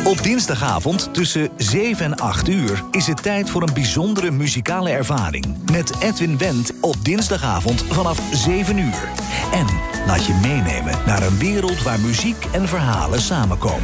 Op dinsdagavond tussen 7 en 8 uur is het tijd voor een bijzondere muzikale ervaring. Met Edwin Wendt op dinsdagavond vanaf 7 uur. En laat je meenemen naar een wereld waar muziek en verhalen samenkomen.